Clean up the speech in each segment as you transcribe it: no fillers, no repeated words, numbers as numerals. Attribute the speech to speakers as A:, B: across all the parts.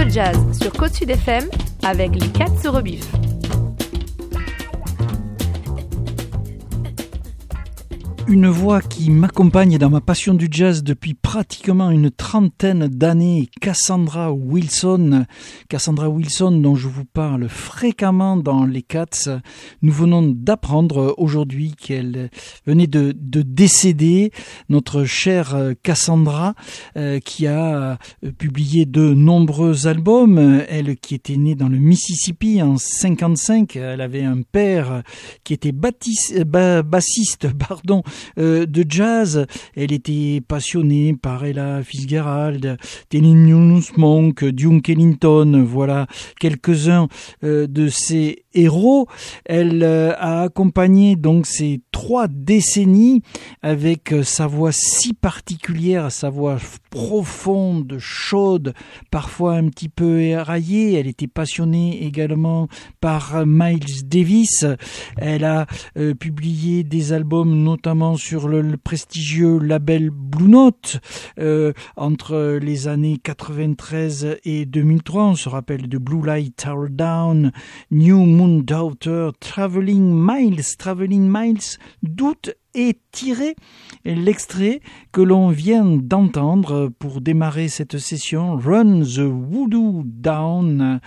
A: de jazz sur Côte Sud FM avec les Cats Rebif.
B: Une voix qui m'accompagne dans ma passion du jazz depuis pratiquement une trentaine d'années, Cassandra Wilson. Cassandra Wilson dont je vous parle fréquemment dans les Cats. Nous venons d'apprendre aujourd'hui qu'elle venait de décéder. Notre chère Cassandra qui a publié de nombreux albums. Elle qui était née dans le Mississippi en 55. Elle avait un père qui était bassiste, de jazz. Elle était passionnée par Ella Fitzgerald, Thelonious Monk, Duke Ellington, voilà quelques-uns de ses héros. Elle a accompagné donc ces 3 décennies avec sa voix si particulière, sa voix profonde, chaude, parfois un petit peu éraillée. Elle était passionnée également par Miles Davis. Elle a publié des albums notamment sur le prestigieux label Blue Note entre les années 93 et 2003. On se rappelle de Blue Light Tower Down, New Moon Daughter, Traveling Miles, d'où est tiré l'extrait que l'on vient d'entendre pour démarrer cette session, Run the Voodoo Down.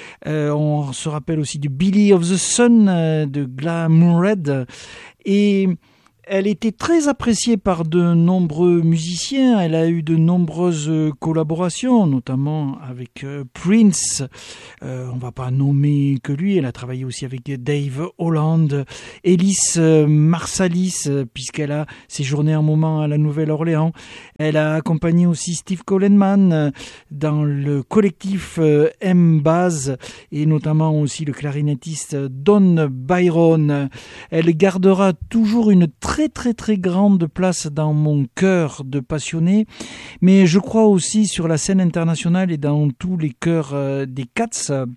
B: On se rappelle aussi du Billy of the Sun de Glamoured. Et elle était très appréciée par de nombreux musiciens. Elle a eu de nombreuses collaborations, notamment avec Prince. On va pas nommer que lui. Elle a travaillé aussi avec Dave Holland, Ellis Marsalis, puisqu'elle a séjourné un moment à la Nouvelle-Orléans. Elle a accompagné aussi Steve Coleman dans le collectif M-Baz et notamment aussi le clarinettiste Don Byron. Elle gardera toujours une très grande place dans mon cœur de passionné, mais je crois aussi sur la scène internationale et dans tous les cœurs des Cats.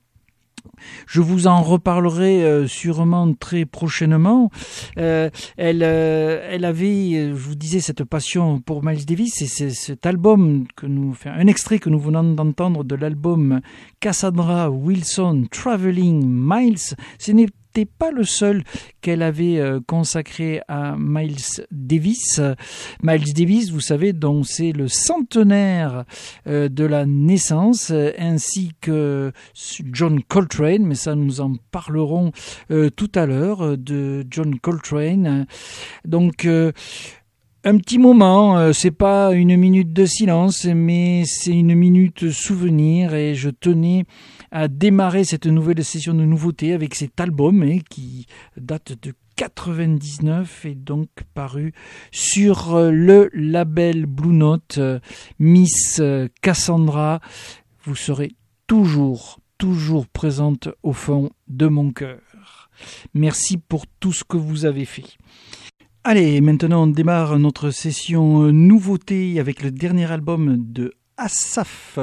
B: Je vous en reparlerai sûrement très prochainement. Elle avait, je vous disais, cette passion pour Miles Davis, et c'est cet album un extrait que nous venons d'entendre de l'album Cassandra Wilson Traveling Miles. Ce n'était pas le seul qu'elle avait consacré à Miles Davis. Miles Davis, vous savez, dont c'est le centenaire de la naissance, ainsi que John Coltrane, mais ça nous en parlerons tout à l'heure de John Coltrane. Donc un petit moment, c'est pas une minute de silence, mais c'est une minute souvenir, et je tenais à démarrer cette nouvelle session de nouveautés avec cet album qui date de 99 et donc paru sur le label Blue Note. Miss Cassandra, vous serez toujours présente au fond de mon cœur. Merci pour tout ce que vous avez fait. Allez, maintenant on démarre notre session nouveauté avec le dernier album de Asaf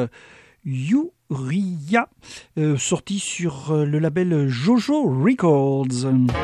B: Uriah, sorti sur le label Jojo Records.